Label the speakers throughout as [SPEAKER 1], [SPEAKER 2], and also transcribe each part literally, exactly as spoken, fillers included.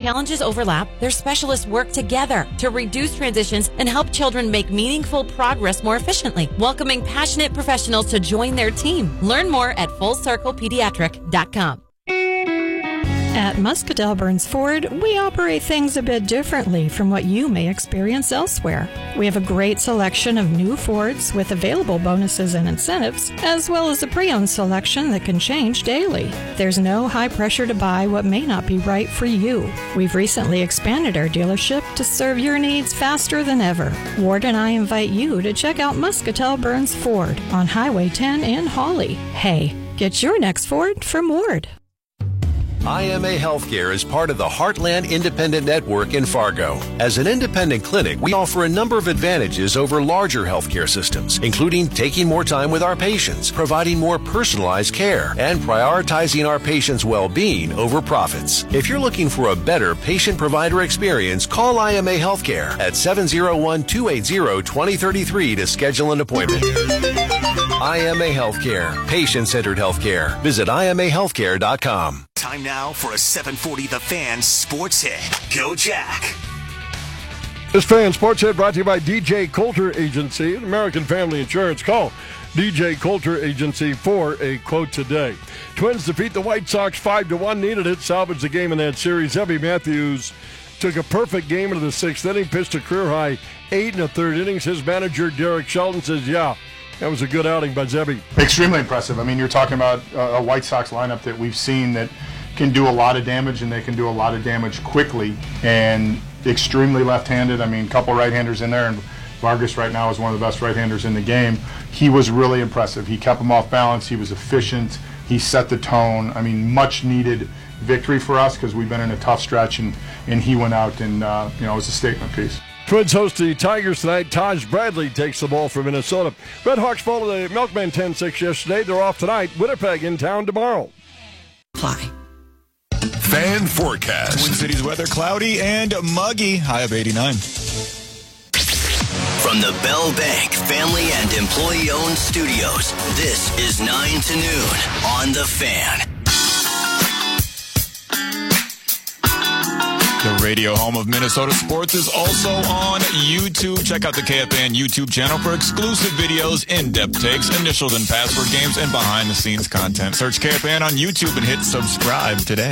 [SPEAKER 1] challenges overlap, their specialists work together to reduce transitions and help children make meaningful progress more efficiently, welcoming passionate professionals to join their team. Learn more at full circle pediatric dot com.
[SPEAKER 2] At Muscatell Burns Ford, we operate things a bit differently from what you may experience elsewhere. We have a great selection of new Fords with available bonuses and incentives, as well as a pre-owned selection that can change daily. There's no high pressure to buy what may not be right for you. We've recently expanded our dealership to serve your needs faster than ever. Ward and I invite you to check out Muscatell Burns Ford on Highway ten in Hawley. Hey, get your next Ford from Ward.
[SPEAKER 3] I M A Healthcare is part of the Heartland Independent Network in Fargo. As an independent clinic, we offer a number of advantages over larger healthcare systems, including taking more time with our patients, providing more personalized care, and prioritizing our patients' well-being over profits. If you're looking for a better patient-provider experience, call I M A Healthcare at seven oh one, two eight zero, two oh three three to schedule an appointment. I M A Healthcare, patient-centered healthcare. Visit I M A healthcare dot com.
[SPEAKER 4] Time now for a seven forty The Fan Sports Hit. Go Jack.
[SPEAKER 5] This Fan Sports Hit brought to you by D J Coulter Agency, American Family Insurance. Call D J Coulter Agency for a quote today. Twins defeat the White Sox five to one. Needed it. Salvaged the game in that series. Zebby Matthews took a perfect game into the sixth inning. Pitched a career-high eight in the third innings. His manager, Derek Shelton, says, yeah, that was a good outing by Zebby.
[SPEAKER 6] Extremely impressive. I mean, you're talking about a White Sox lineup that we've seen that can do a lot of damage, and they can do a lot of damage quickly, and extremely left-handed. I mean, a couple right-handers in there, and Vargas right now is one of the best right-handers in the game. He was really impressive. He kept them off balance. He was efficient. He set the tone. I mean, much-needed victory for us because we've been in a tough stretch, and, and he went out and, uh, you know, it was a statement piece.
[SPEAKER 5] Twins host the Tigers tonight. Taj Bradley takes the ball for Minnesota. Redhawks fall to the Milkmen ten six yesterday. They're off tonight. Winnipeg in town tomorrow.
[SPEAKER 7] Apply.
[SPEAKER 8] Fan forecast.
[SPEAKER 9] Twin Cities weather cloudy and muggy. High of eighty-nine.
[SPEAKER 4] From the Bell Bank family and employee-owned studios, this is nine to noon on The Fan.
[SPEAKER 9] The radio home of Minnesota sports is also on YouTube. Check out the K F A N YouTube channel for exclusive videos, in-depth takes, initials and password games, and behind-the-scenes content. Search K F A N on YouTube and hit subscribe today.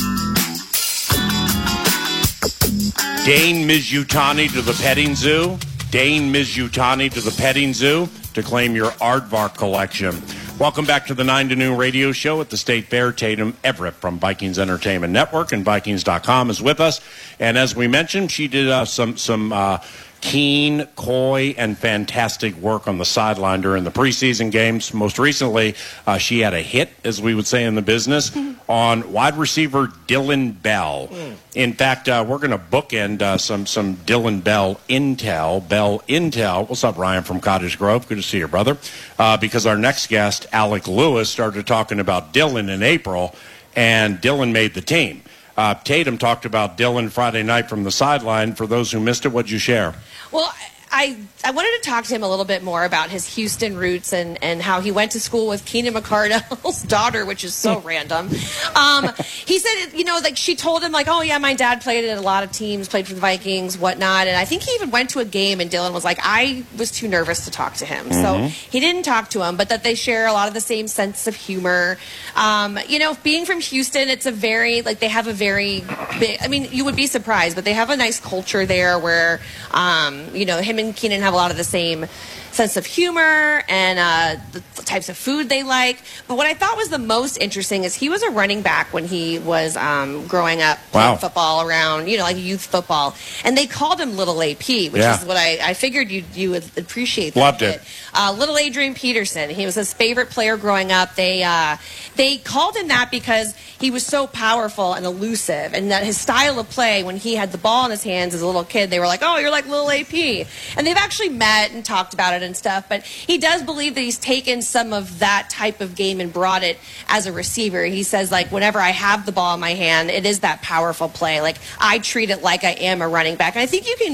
[SPEAKER 10] Dane Mizutani to the petting zoo. Dane Mizutani to the petting zoo to claim your aardvark collection. Welcome back to the nine to noon radio show at the State Fair. Tatum Everett from Vikings Entertainment Network and Vikings dot com is with us. And as we mentioned, she did uh, some some uh, keen, coy, and fantastic work on the sideline during the preseason games. Most recently, uh, she had a hit, as we would say in the business, on wide receiver Dylan Bell. Mm. In fact, uh, we're going to bookend uh, some some Dylan Bell intel. Bell intel. What's up, Ryan from Cottage Grove? Good to see you, brother. Uh, because our next guest, Alec Lewis, started talking about Dylan in April, and Dylan made the team. Uh, Tatum talked about Dylan Friday night from the sideline. For those who missed it, what'd you share?
[SPEAKER 11] Well, I, I wanted to talk to him a little bit more about his Houston roots and, and how he went to school with Keenan McCardell's daughter, which is so random. Um, he said, you know, like she told him, like, oh, yeah, my dad played at a lot of teams, played for the Vikings, whatnot. And I think he even went to a game, and Dylan was like, I was too nervous to talk to him. Mm-hmm. So he didn't talk to him, but that they share a lot of the same sense of humor. Um, you know, being from Houston, it's a very, like, they have a very big, I mean, you would be surprised, but they have a nice culture there where, um, you know, him and Keenan have a lot of the same sense of humor and uh, the, the types of food they like. But what I thought was the most interesting is he was a running back when he was um, growing up playing wow. football around, you know, like youth football. And they called him Little A P, which yeah. is what I, I figured you you would appreciate. That
[SPEAKER 10] Loved it.
[SPEAKER 11] Uh, Little Adrian Peterson. He was his favorite player growing up. They uh, they called him that because he was so powerful and elusive, and that his style of play, when he had the ball in his hands as a little kid, they were like, oh, you're like Little A P. And they've actually met and talked about it and stuff, but he does believe that he's taken some of that type of game and brought it as a receiver. He says, like, whenever I have the ball in my hand, it is that powerful play. Like, I treat it like I am a running back. And I think you can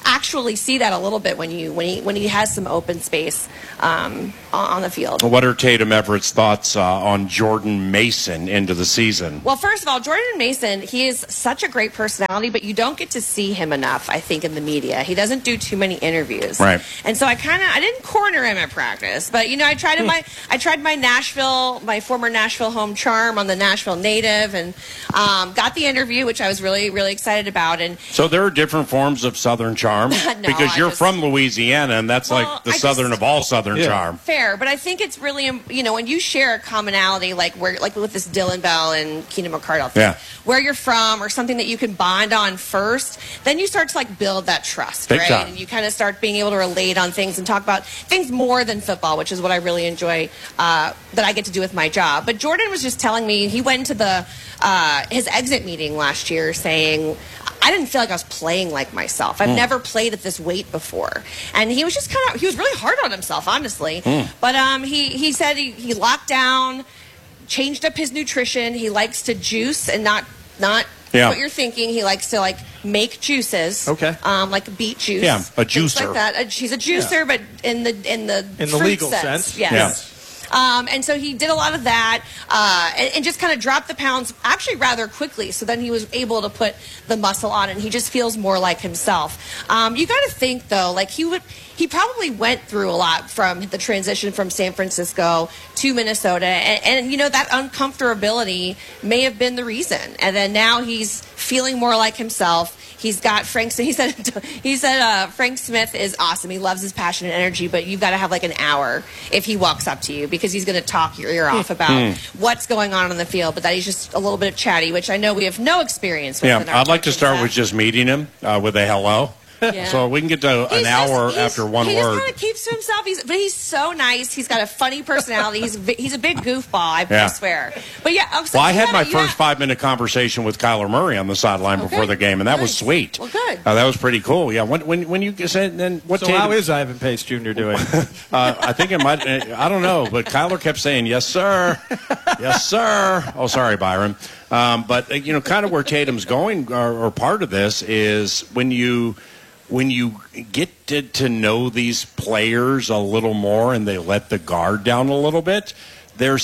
[SPEAKER 11] actually see that a little bit when you when he when he has some open space um, on, on the field.
[SPEAKER 10] What are Tatum Everett's thoughts uh, on Jordan Mason into the season?
[SPEAKER 11] Well, first of all, Jordan Mason, he is such a great personality, but you don't get to see him enough, I think, in the media. He doesn't do too many interviews.
[SPEAKER 10] Right.
[SPEAKER 11] And so I kind of, I didn't corner him at practice, but, you know, I tried my, I tried my Nashville, my former Nashville home charm on the Nashville native and um, got the interview, which I was really, really excited about. And
[SPEAKER 10] so there are different forms of Southern charm
[SPEAKER 11] no,
[SPEAKER 10] because
[SPEAKER 11] I
[SPEAKER 10] you're
[SPEAKER 11] just,
[SPEAKER 10] from Louisiana, and that's
[SPEAKER 11] well,
[SPEAKER 10] like the
[SPEAKER 11] I
[SPEAKER 10] Southern
[SPEAKER 11] just,
[SPEAKER 10] of all Southern
[SPEAKER 11] yeah.
[SPEAKER 10] charm.
[SPEAKER 11] Fair, but I think it's really, you know, when you share a commonality, like where, like with this Dylan Bell and Keenan McCardle thing,
[SPEAKER 10] yeah.
[SPEAKER 11] where you're from or something that you can bond on first, then you start to like build that trust,
[SPEAKER 10] Big
[SPEAKER 11] right?
[SPEAKER 10] time.
[SPEAKER 11] And you kind of start being able to relate on things and talk about things more than football, which is what I really enjoy uh, that I get to do with my job. But Jordan was just telling me he went to the uh, his exit meeting last year saying, I didn't feel like I was playing like myself. I've mm. never played at this weight before. And he was just kind of, he was really hard on himself, honestly. Mm. But um, he, he said he, he locked down, changed up his nutrition. He likes to juice and not, not
[SPEAKER 10] yeah.
[SPEAKER 11] what you're thinking. He likes to like make juices.
[SPEAKER 7] Okay.
[SPEAKER 11] Um, like beet juice.
[SPEAKER 10] Yeah, a juicer.
[SPEAKER 11] Like that. A, he's a juicer, yeah. but in the, in the,
[SPEAKER 7] in the legal sense.
[SPEAKER 11] sense yes.
[SPEAKER 10] Yeah.
[SPEAKER 11] Um, and so he did a lot of that uh, and, and just kind of dropped the pounds actually rather quickly. So then he was able to put the muscle on and he just feels more like himself. Um, you got to think, though, like he would, he probably went through a lot from the transition from San Francisco to Minnesota. And, and, you know, that uncomfortability may have been the reason. And then now he's feeling more like himself. He's got Frank. He said. He said uh, Frank Smith is awesome. He loves his passion and energy, but you've got to have like an hour if he walks up to you because he's going to talk your ear off about mm. what's going on on the field. But that he's just a little bit of chatty, which I know we have no experience with.
[SPEAKER 10] Yeah, I'd like to start
[SPEAKER 11] staff.
[SPEAKER 10] with just meeting him uh, with a hello. Yeah. So we can get to
[SPEAKER 11] he's
[SPEAKER 10] an hour
[SPEAKER 11] just,
[SPEAKER 10] after one
[SPEAKER 11] he
[SPEAKER 10] word.
[SPEAKER 11] He just kind of keeps to himself. He's, but he's so nice. He's got a funny personality. He's he's a big goofball. I,
[SPEAKER 10] yeah.
[SPEAKER 11] I swear. But yeah. Oh, so
[SPEAKER 10] well, I had my
[SPEAKER 11] gotta,
[SPEAKER 10] first five minute conversation with Kyler Murray on the sideline okay. before the game, and that
[SPEAKER 11] nice.
[SPEAKER 10] was sweet.
[SPEAKER 11] Well, good.
[SPEAKER 10] Uh, that was pretty cool. Yeah. When when when you said then what?
[SPEAKER 7] So
[SPEAKER 10] Tatum,
[SPEAKER 7] how is Ivan Pace Junior doing?
[SPEAKER 10] uh, I think it might. I don't know, but Kyler kept saying yes, sir, yes, sir. Oh, sorry, Byron. Um, but you know, kind of where Tatum's going, or, or part of this is when you. When you get to, to know these players a little more and they let the guard down a little bit, there's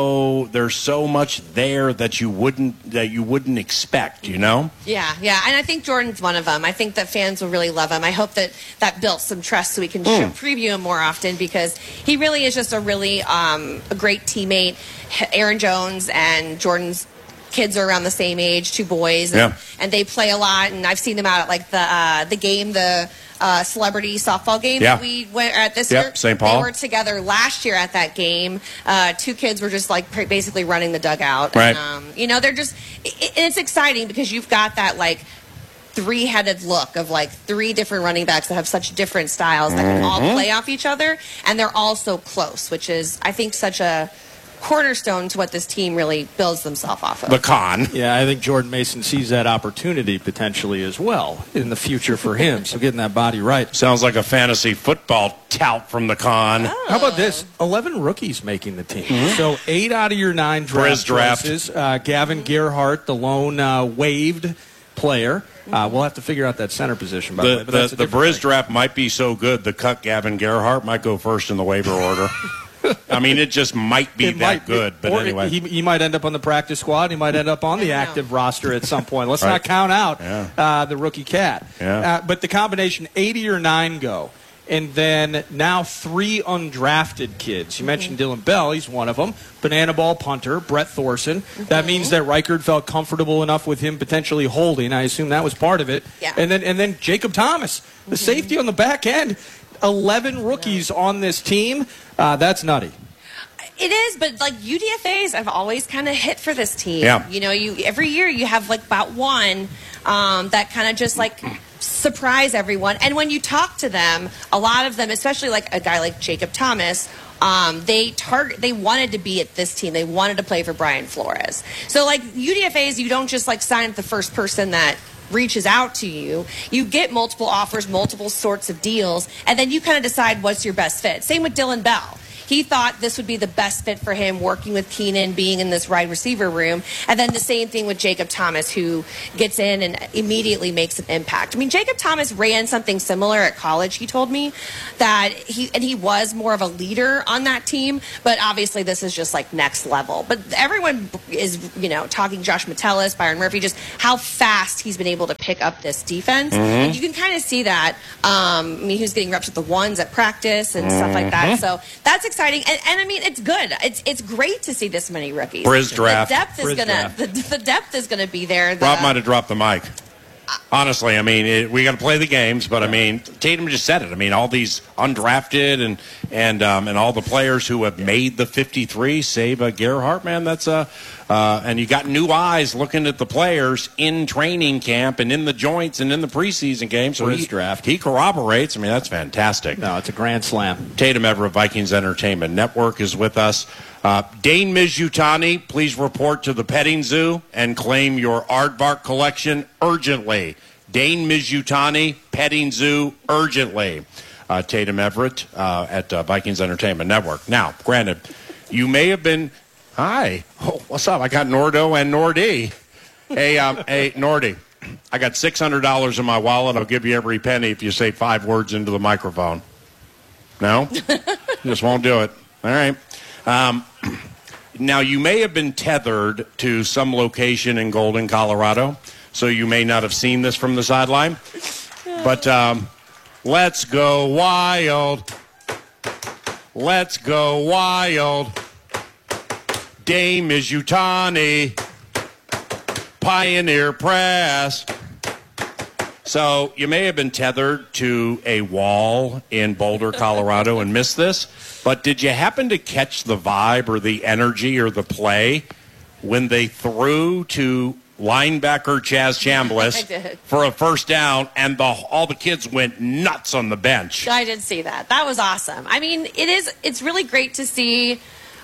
[SPEAKER 10] so there's so much there that you wouldn't that you wouldn't expect, you know?
[SPEAKER 11] Yeah, yeah, and I think Jordan's one of them. I think that fans will really love him. I hope that that built some trust so we can
[SPEAKER 10] mm.
[SPEAKER 11] preview him more often because he really is just a really um, a great teammate. Aaron Jones and Jordan's kids are around the same age, two boys, and,
[SPEAKER 10] yeah.
[SPEAKER 11] and they play a lot. And I've seen them out at like the uh, the game, the uh, celebrity softball game
[SPEAKER 10] yeah.
[SPEAKER 11] that we went at this
[SPEAKER 10] yep,
[SPEAKER 11] year.
[SPEAKER 10] Saint Paul.
[SPEAKER 11] They were together last year at that game. Uh, two kids were just like basically running the dugout.
[SPEAKER 10] Right.
[SPEAKER 11] And, um, you know, they're just. It, it's exciting because you've got that like three-headed look of like three different running backs that have such different styles that can all play off each other, and they're all so close, which is I think such a cornerstone to what this team really builds themselves off of.
[SPEAKER 10] The con.
[SPEAKER 7] Yeah, I think Jordan Mason sees that opportunity potentially as well in the future for him. So getting that body right.
[SPEAKER 10] Sounds like a fantasy football tout from the con.
[SPEAKER 11] Oh.
[SPEAKER 7] How about this? eleven rookies making the team. Mm-hmm. So eight out of your nine draft,
[SPEAKER 10] draft.
[SPEAKER 7] choices. Uh, Gavin Gerhardt, the lone uh, waived player. Uh, we'll have to figure out that center position, by the,
[SPEAKER 10] the
[SPEAKER 7] way. But
[SPEAKER 10] the the Briz draft might be so good, the cut Gavin Gerhardt might go first in the waiver order. I mean, it just might be
[SPEAKER 7] it
[SPEAKER 10] that
[SPEAKER 7] might
[SPEAKER 10] good.
[SPEAKER 7] Be,
[SPEAKER 10] but anyway.
[SPEAKER 7] He, he might end up on the practice squad. He might end up on the active roster at some point. Let's
[SPEAKER 10] right.
[SPEAKER 7] not count out
[SPEAKER 10] yeah.
[SPEAKER 7] uh, the rookie cat.
[SPEAKER 10] Yeah.
[SPEAKER 7] Uh, but the combination, eighty or nine go. And then now three undrafted kids. You mentioned Dylan Bell. He's one of them. Banana ball punter, Brett Thorson. Mm-hmm. That means that Reichard felt comfortable enough with him potentially holding. I assume that was part of it.
[SPEAKER 11] Yeah.
[SPEAKER 7] And then and then Jacob Thomas, the mm-hmm. safety on the back end. eleven rookies on this team. Uh, that's nutty.
[SPEAKER 11] It is, but like U D F As, I've always kind of hit for this team.
[SPEAKER 10] Yeah.
[SPEAKER 11] You know, you every year you have like about one um, that kind of just like surprise everyone. And when you talk to them, a lot of them, especially like a guy like Jacob Thomas, um, they target. They wanted to be at this team. They wanted to play for Brian Flores. So like U D F As, you don't just like sign the first person that reaches out to you. You get multiple offers, multiple sorts of deals, and then you kind of decide what's your best fit. Same with Dylan Bell. he thought this would be the best fit for him, working with Keenan, being in this wide receiver room. And then the same thing with Jacob Thomas, who gets in and immediately makes an impact. I mean, Jacob Thomas ran something similar at college, he told me, that he, and he was more of a leader on that team, but obviously this is just like next level. But everyone is, you know, talking Josh Metellus, Byron Murphy, just how fast he's been able to pick up this defense. Mm-hmm. And you can kind of see that. Um, I mean, he was getting reps with the ones at practice and mm-hmm. stuff like that. So that's exciting. And, and I mean, it's good. It's it's great to see this many rookies.
[SPEAKER 10] Briz draft.
[SPEAKER 11] The depth is
[SPEAKER 10] Briz
[SPEAKER 11] gonna
[SPEAKER 10] draft.
[SPEAKER 11] the, the depth is gonna be there. The,
[SPEAKER 10] Rob might have dropped the mic. Honestly, I mean, it, we got to play the games, but I mean, Tatum just said it. I mean, all these undrafted and and um, and all the players who have made the fifty-three, save uh, Gerhardt, man, that's a uh, uh, and you got new eyes looking at the players in training camp and in the joints and in the preseason game. So
[SPEAKER 7] his
[SPEAKER 10] he,
[SPEAKER 7] draft,
[SPEAKER 10] he corroborates. I mean, that's fantastic.
[SPEAKER 7] No, it's a grand slam.
[SPEAKER 10] Tatum Everett, Vikings Entertainment Network, is with us. Uh, Dane Mizutani, please report to the petting zoo and claim your aardvark collection urgently. Dane Mizutani, petting zoo urgently. Uh, Tatum Everett uh, at uh, Vikings Entertainment Network. Now, granted, you may have been. Hi, oh, what's up? I got Nordo and Nordy. Hey, um, hey, Nordy. I got six hundred dollars in my wallet. I'll give you every penny if you say five words into the microphone. No, just won't do it. All right. Um, now, you may have been tethered to some location in Golden, Colorado, so you may not have seen this from the sideline. But um, let's go wild. Let's go wild. Dame Mizutani. Pioneer Press. So you may have been tethered to a wall in Boulder, Colorado, and missed this. But did you happen to catch the vibe or the energy or the play when they threw to linebacker Chaz Chambliss for a first down, and the, all the kids went nuts on the bench?
[SPEAKER 11] I did see that. That was awesome. I mean, it is. It's really great to see.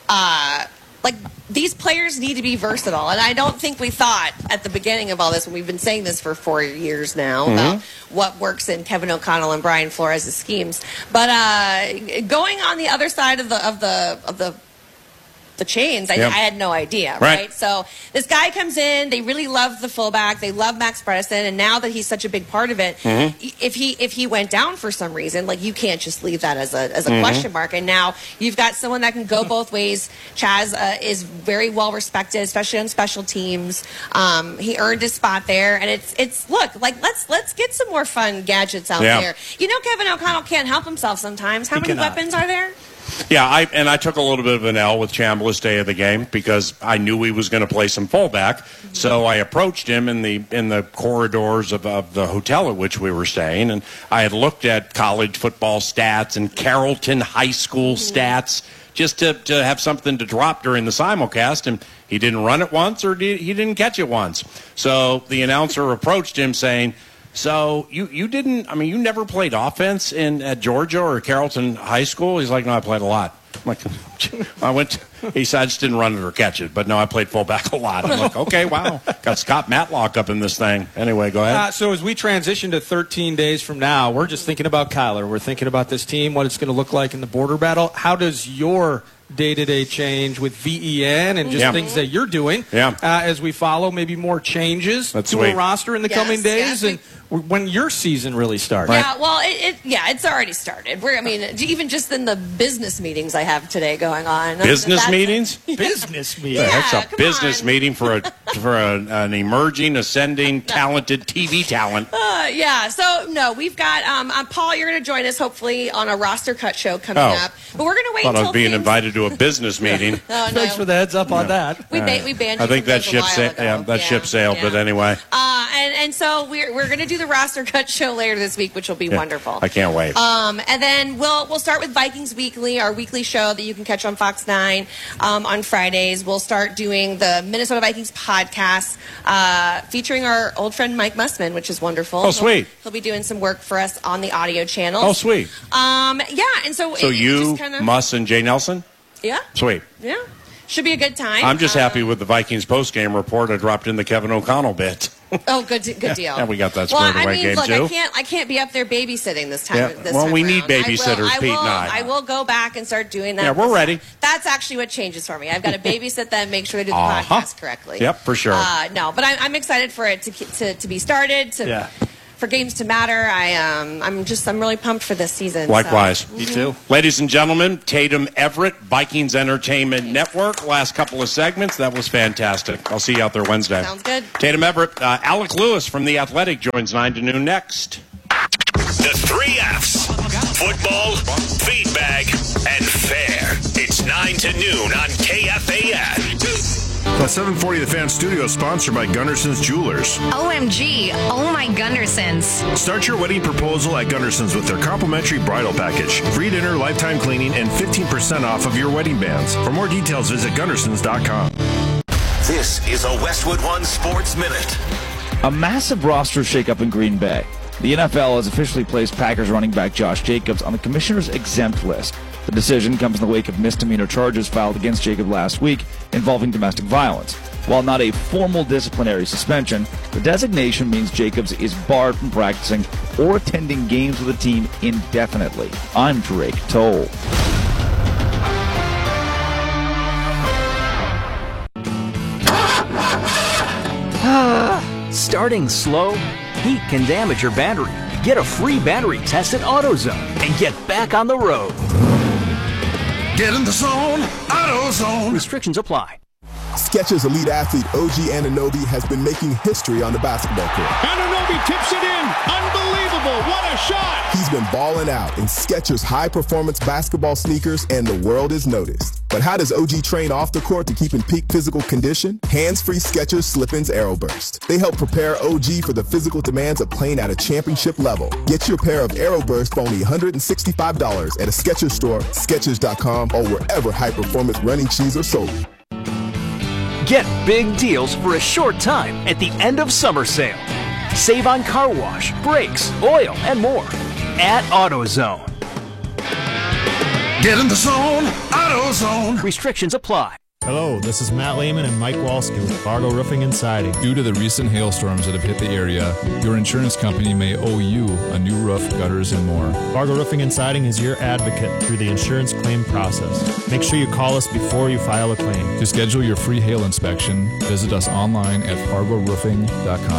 [SPEAKER 11] Uh, Like, these players need to be versatile. And I don't think we thought at the beginning of all this, when we've been saying this for four years now, mm-hmm. about what works in Kevin O'Connell and Brian Flores' schemes. But uh, going on the other side of the of the of the the chains, I, yep. I had no idea, right? right? So this guy comes in, they really love the fullback, they love Max Bredesen, and now that he's such a big part of it, mm-hmm. if he if he went down for some reason, like, you can't just leave that as a as a mm-hmm. question mark. And now you've got someone that can go both ways. Chaz uh, is very well respected, especially on special teams. Um, he earned his spot there, and it's it's look like let's let's get some more fun gadgets out yeah. there. You know, Kevin O'Connell can't help himself sometimes. How he many cannot. weapons are there?
[SPEAKER 10] Yeah, I, and I took a little bit of an L with Chambliss day of the game because I knew he was going to play some fullback. Mm-hmm. So I approached him in the in the corridors of, of the hotel at which we were staying, and I had looked at college football stats and Carrollton High School mm-hmm. stats just to, to have something to drop during the simulcast, and he didn't run it once or did, he didn't catch it once. So the announcer approached him saying, So you, you didn't, I mean, you never played offense in at Georgia or Carrollton High School? He's like, no, I played a lot. I'm like, I went, to, he said, I just didn't run it or catch it. But no, I played fullback a lot. I'm like, okay, wow. Got Scott Matlock up in this thing. Anyway, go ahead.
[SPEAKER 7] Uh, so as we transition to thirteen days from now, we're just thinking about Kyler. We're thinking about this team, what it's going to look like in the border battle. How does your day-to-day change with V E N and just
[SPEAKER 10] yeah.
[SPEAKER 7] things that you're doing
[SPEAKER 10] yeah.
[SPEAKER 7] uh, as we follow maybe more changes
[SPEAKER 10] That's
[SPEAKER 7] to
[SPEAKER 10] sweet.
[SPEAKER 7] a roster in the
[SPEAKER 11] yes,
[SPEAKER 7] coming days
[SPEAKER 11] yes.
[SPEAKER 7] and when your season really starts.
[SPEAKER 11] Yeah, well, it, it yeah, it's already started. We're, I mean, even just in the business meetings I have today going on.
[SPEAKER 10] Business meetings?
[SPEAKER 7] Business meetings.
[SPEAKER 11] Yeah,
[SPEAKER 10] That's a business
[SPEAKER 11] on.
[SPEAKER 10] meeting for a for a, an emerging, ascending, talented T V talent.
[SPEAKER 11] Uh, yeah, so no, we've got um, uh, Paul. You're going to join us hopefully on a roster cut show coming
[SPEAKER 10] oh.
[SPEAKER 11] up, but we're going to wait.
[SPEAKER 10] I thought
[SPEAKER 11] until
[SPEAKER 10] I was being
[SPEAKER 11] things...
[SPEAKER 10] invited to a business meeting.
[SPEAKER 11] oh, no.
[SPEAKER 7] Thanks for the heads up on
[SPEAKER 10] yeah.
[SPEAKER 7] that.
[SPEAKER 11] We
[SPEAKER 10] All
[SPEAKER 11] ba-
[SPEAKER 10] right.
[SPEAKER 11] we banned.
[SPEAKER 10] I think that ship
[SPEAKER 11] sailed.
[SPEAKER 10] sa- yeah, that
[SPEAKER 11] yeah.
[SPEAKER 10] ship sailed.
[SPEAKER 11] Yeah.
[SPEAKER 10] But anyway.
[SPEAKER 11] Uh, and and so we're we're going to do the roster cut show later this week, which will be
[SPEAKER 10] Yeah.
[SPEAKER 11] wonderful.
[SPEAKER 10] I can't wait.
[SPEAKER 11] Um, and then we'll we'll start with Vikings Weekly, our weekly show that you can catch on Fox nine um, on Fridays. We'll start doing the Minnesota Vikings podcast uh, featuring our old friend Mike Mussman, which is wonderful.
[SPEAKER 10] Oh, sweet.
[SPEAKER 11] He'll, he'll be doing some work for us on the audio channel.
[SPEAKER 10] Oh, sweet.
[SPEAKER 11] Um, yeah, and so
[SPEAKER 10] So
[SPEAKER 11] it,
[SPEAKER 10] you,
[SPEAKER 11] it just kinda,
[SPEAKER 10] Muss, and Jay Nelson?
[SPEAKER 11] yeah,
[SPEAKER 10] Sweet.
[SPEAKER 11] yeah, should be a good time.
[SPEAKER 10] I'm just
[SPEAKER 11] Uh,
[SPEAKER 10] happy with the Vikings postgame report I dropped in the Kevin O'Connell bit.
[SPEAKER 11] Oh, good, good
[SPEAKER 10] yeah.
[SPEAKER 11] deal.
[SPEAKER 10] Yeah, we got that
[SPEAKER 11] well,
[SPEAKER 10] squared
[SPEAKER 11] I
[SPEAKER 10] away.
[SPEAKER 11] mean,
[SPEAKER 10] Game
[SPEAKER 11] look,
[SPEAKER 10] two.
[SPEAKER 11] I can't, I can't be up there babysitting this time.
[SPEAKER 10] Yeah.
[SPEAKER 11] This
[SPEAKER 10] Well,
[SPEAKER 11] time
[SPEAKER 10] we need
[SPEAKER 11] around.
[SPEAKER 10] babysitters,
[SPEAKER 11] I will,
[SPEAKER 10] Pete
[SPEAKER 11] I will,
[SPEAKER 10] and I.
[SPEAKER 11] I will go back and start doing that.
[SPEAKER 10] Yeah, we're
[SPEAKER 11] This-
[SPEAKER 10] ready.
[SPEAKER 11] That's actually what changes for me. I've got to babysit them, make sure they do the
[SPEAKER 10] Uh-huh.
[SPEAKER 11] podcast correctly.
[SPEAKER 10] Yep, for sure.
[SPEAKER 11] Uh, no, but I'm, I'm excited for it to to, to be started. To,
[SPEAKER 10] Yeah.
[SPEAKER 11] For games to matter, I um, I'm just I'm really pumped for this season.
[SPEAKER 10] Likewise.
[SPEAKER 11] So.
[SPEAKER 10] Me too. Ladies and gentlemen, Tatum Everett, Vikings Entertainment Network. Last couple of segments. That was fantastic. I'll see you out there Wednesday.
[SPEAKER 11] Sounds good.
[SPEAKER 10] Tatum Everett. Uh, Alec Lewis from The Athletic joins nine to noon next.
[SPEAKER 8] The three F's. Football, feedback, and fair. It's nine to noon on K F A N.
[SPEAKER 12] The seven forty The Fan Studio is sponsored by Gunderson's Jewelers.
[SPEAKER 13] O M G, oh my Gundersons.
[SPEAKER 12] Start your wedding proposal at Gunderson's with their complimentary bridal package. Free dinner, lifetime cleaning, and fifteen percent off of your wedding bands. For more details, visit Gundersons dot com.
[SPEAKER 8] This is a Westwood One Sports Minute.
[SPEAKER 14] A massive roster shakeup in Green Bay. The N F L has officially placed Packers running back Josh Jacobs on the commissioner's exempt list. The decision comes in the wake of misdemeanor charges filed against Jacob last week involving domestic violence. While not a formal disciplinary suspension, the designation means Jacobs is barred from practicing or attending games with the team indefinitely. I'm Drake Toll.
[SPEAKER 15] Starting slow, heat can damage your battery. Get a free battery test at AutoZone and get back on the road.
[SPEAKER 8] Get in the zone, AutoZone.
[SPEAKER 15] Restrictions apply.
[SPEAKER 16] Skechers elite athlete O G Anunoby has been making history on the basketball court.
[SPEAKER 17] Anunoby tips it in. Unbelievable. What a shot.
[SPEAKER 16] He's been balling out in Skechers high-performance basketball sneakers, and the world has noticed. But how does O G train off the court to keep in peak physical condition? Hands-free Skechers Slip-ins Aeroburst. They help prepare O G for the physical demands of playing at a championship level. Get your pair of Aeroburst for only one hundred sixty-five dollars at a Skechers store, Skechers dot com, or wherever high-performance running shoes are sold.
[SPEAKER 15] Get big deals for a short time at the end of summer sale. Save on car wash, brakes, oil, and more at AutoZone.
[SPEAKER 8] Get in the zone, AutoZone.
[SPEAKER 15] Restrictions apply.
[SPEAKER 18] Hello, this is Matt Lehman and Mike Walski with Fargo Roofing and Siding.
[SPEAKER 19] Due to the recent hailstorms that have hit the area, your insurance company may owe you a new roof, gutters, and more.
[SPEAKER 18] Fargo Roofing and Siding is your advocate through the insurance claim process. Make sure you call us before you file a claim.
[SPEAKER 19] To schedule your free hail inspection, visit us online at fargo roofing dot com.